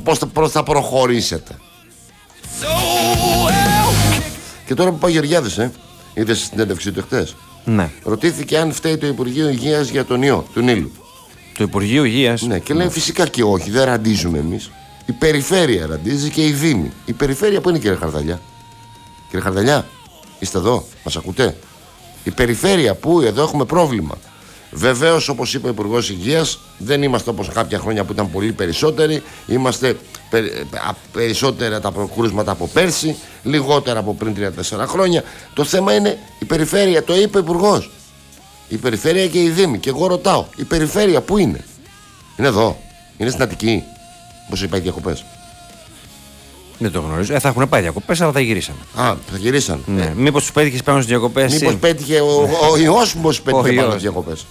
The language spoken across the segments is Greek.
πώς θα προχωρήσετε. Και τώρα που πάει Γεωργιάδης, είδες στην συνέντευξή του χτες. Ναι. Ρωτήθηκε αν φταίει το Υπουργείο Υγείας για τον ιό του Νείλου. Το Υπουργείο Υγείας. Ναι, και λέει φυσικά και όχι, δεν ραντίζουμε εμείς. Η περιφέρεια ραντίζει και η Δήμη. Η περιφέρεια που είναι, κύριε Χαρδαλιά? Κύριε Χαρδαλιά, είστε εδώ, μας ακούτε? Η περιφέρεια που εδώ έχουμε πρόβλημα. Βεβαίως, όπως είπε ο Υπουργός Υγείας, δεν είμαστε όπως κάποια χρόνια που ήταν πολύ περισσότεροι. Είμαστε περισσότερα τα προκρούσματα από πέρσι, λιγότερα από πριν 3-4 χρόνια. Το θέμα είναι η περιφέρεια, το είπε ο Υπουργός. Η περιφέρεια και η Δήμη. Και εγώ ρωτάω, η περιφέρεια πού είναι? Είναι εδώ? Είναι στην Αττική? Πώς είπα, οι διακοπές? Δεν το γνωρίζω. Θα έχουν πάει διακοπές, αλλά θα γυρίσαν. Α, θα γυρίσαν. Ναι. Μήπως τους πέτυχες πάνω στις διακοπές? Μήπως πέτυχε ο ιός, μήπως πέτυχε πάνω στις διακοπές?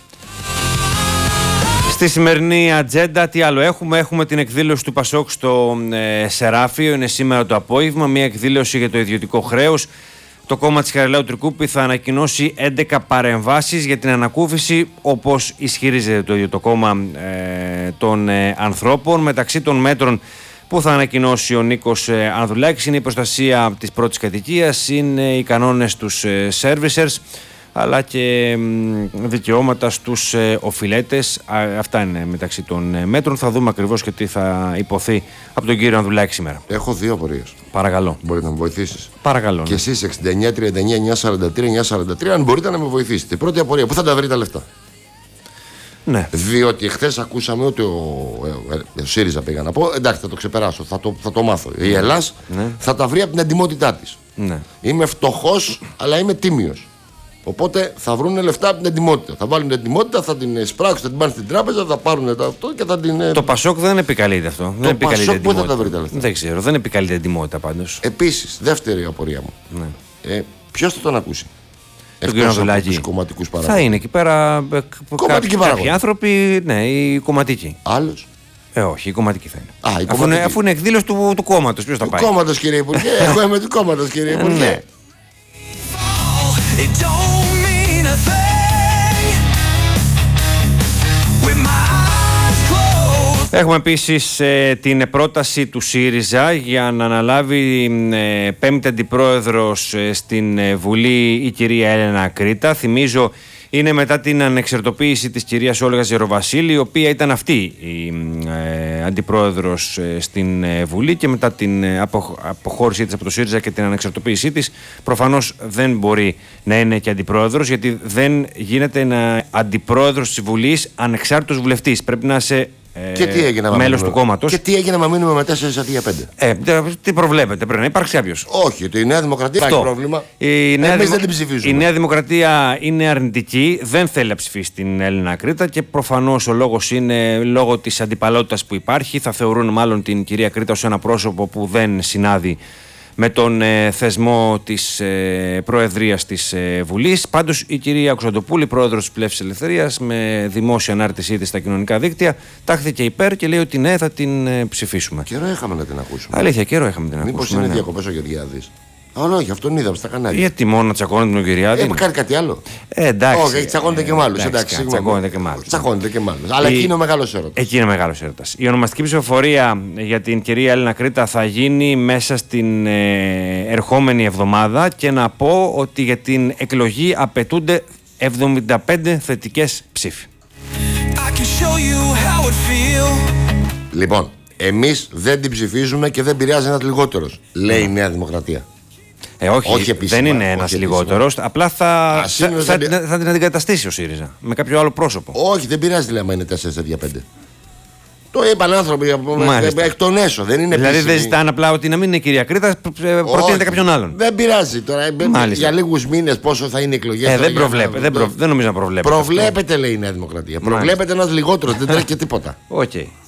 Στη σημερινή ατζέντα, τι άλλο έχουμε? Έχουμε την εκδήλωση του Πασόκ στο Σεράφιο. Είναι σήμερα το απόγευμα. Μια εκδήλωση για το ιδιωτικό χρέος. Το κόμμα της Χαριλάου Τρικούπη θα ανακοινώσει 11 παρεμβάσεις για την ανακούφιση, όπως ισχυρίζεται το ίδιο το κόμμα των ανθρώπων. Μεταξύ των μέτρων που θα ανακοινώσει ο Νίκος Ανδρουλάκης είναι η προστασία της πρώτης κατοικίας, είναι οι κανόνες στους servicers, αλλά και δικαιώματα στους οφειλέτες. Αυτά είναι μεταξύ των μέτρων. Θα δούμε ακριβώς και τι θα υποθεί από τον κύριο Ανδρουλάκη σήμερα. Έχω δύο απορίες. Παρακαλώ. Μπορείτε να με βοηθήσεις? Παρακαλώ. Και εσείς 69, 39, 943, 943, αν μπορείτε να με βοηθήσετε. Η πρώτη απορία, πού θα τα βρείτε τα λεφτά? Ναι. Διότι χθες ακούσαμε ότι ο ΣΥΡΙΖΑ, πήγα να πω, εντάξει, θα το ξεπεράσω, θα το μάθω. Η Ελλάς θα τα βρει από την εντιμότητά της. Ναι. Είμαι φτωχός, αλλά είμαι τίμιος. Οπότε θα βρουν λεφτά από την εντιμότητα. Θα βάλουν την εντιμότητα, θα την σπράξουν, θα την πάνε στην τράπεζα, θα πάρουν αυτό και θα την. Το Πασόκ δεν επικαλείται αυτό. Το Πασόκ πού θα τα βρείτε λεφτά? Δεν ξέρω, δεν επικαλείται εντιμότητα πάντως. Επίσης, δεύτερη απορία μου. Ναι. Ποιος θα τον ακούσει? Τον κύριο Ανδρουλάκη. Τους κομματικούς παράγοντες. Θα είναι εκεί πέρα κάποιοι άνθρωποι, ναι, οι κομματικοί. Άλλος? Όχι, οι κομματικοί θα είναι. Αφού είναι εκδήλωση του κόμματος, ποιος θα πάει? Του κόμματος, κύριε Υπουργέ. Εγώ είμαι του κόμματος, κύριε Υπουργέ. Ναι. Έχουμε επίσης την πρόταση του ΣΥΡΙΖΑ για να αναλάβει πέμπτη αντιπρόεδρος στην Βουλή η κυρία Έλενα Κρήτα. Θυμίζω, είναι μετά την ανεξαρτοποίηση της κυρίας Όλγας Γεροβασίλη, η οποία ήταν αυτή η αντιπρόεδρος στην Βουλή, και μετά την αποχώρησή της από το ΣΥΡΙΖΑ και την ανεξαρτοποίησή της προφανώς δεν μπορεί να είναι και αντιπρόεδρος, γιατί δεν γίνεται να αντιπρόεδρος της Βουλής ανεξάρτητος βουλευτής. Πρέπει να είσαι μέλος του κόμματος. Και τι έγινε να μείνουμε με 4 αντί για 5? Τι προβλέπετε, πρέπει να υπάρξει κάποιος? Όχι, ότι η Νέα Δημοκρατία έχει πρόβλημα. Εμείς δεν την ψηφίζουμε. Η Νέα Δημοκρατία είναι αρνητική, δεν θέλει να ψηφίσει την Έλενα Κρήτα, και προφανώς ο λόγος είναι λόγω της αντιπαλότητας που υπάρχει. Θα θεωρούν μάλλον την κυρία Κρήτα ως ένα πρόσωπο που δεν συνάδει με τον θεσμό της Προεδρίας της Βουλής. Πάντως η κυρία Κωνσταντοπούλη, πρόεδρος της Πλεύσης Ελευθερίας, με δημόσια ανάρτησή της στα κοινωνικά δίκτυα, τάχθηκε υπέρ και λέει ότι ναι, θα την ψηφίσουμε. Καιρό είχαμε να την ακούσουμε. Αλήθεια, καιρό είχαμε να την ακούσουμε. Μήπως είναι διακοπές ο Γεωργιάδης? Όχι, αυτόν είδαμε στα κανάλια. Γιατί μόνο να τσακώνεται με τον Κυριάδη? Κάνει κάτι άλλο? Εντάξει. Όχι, τσακώνεται και με άλλους. Τσακώνεται και με άλλους. Αλλά εκεί είναι ο μεγάλος έρωτας. Εκεί είναι ο μεγάλος έρωτας. Η ονομαστική ψηφοφορία για την κυρία Έλενα Κρήτα θα γίνει μέσα στην ερχόμενη εβδομάδα, και να πω ότι για την εκλογή απαιτούνται 75 θετικές ψήφοι. Λοιπόν, εμείς δεν την ψηφίζουμε και δεν πειράζει ένας λιγότερος, λέει η Νέα Δημοκρατία. Όχι επίσημα, δεν είναι ένας λιγότερος. Απλά θα την αντικαταστήσει ο ΣΥΡΙΖΑ με κάποιο άλλο πρόσωπο. Όχι, δεν πειράζει, λέμε, είναι 4 για 5. Το είπαν άνθρωποι εκ των έσω. Δεν είναι δηλαδή δεν ζητάνε απλά ότι να μην είναι η κυρία Κρήτα, προτείνεται κάποιον άλλον. Δεν πειράζει τώρα. Για λίγους μήνες πόσο θα είναι οι εκλογές. Δεν νομίζω να προβλέπετε. Προβλέπετε, λέει η Νέα Δημοκρατία. Προβλέπετε ένας λιγότερος. Δεν τρέχει και τίποτα. Okay.